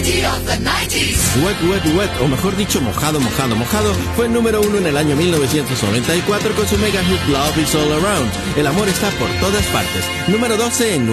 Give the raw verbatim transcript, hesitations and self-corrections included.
Wet, Wet, Wet, o mejor dicho, Mojado, Mojado, Mojado, fue el número uno en el año mil novecientos noventa y cuatro con su mega hit Love Is All Around. El amor está por todas partes. Número doce en